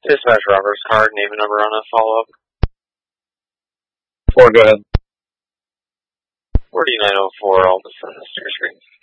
Dispatch Robert's card, name and number on a follow-up. 4, go ahead. 4904, I'll just send this to your screen.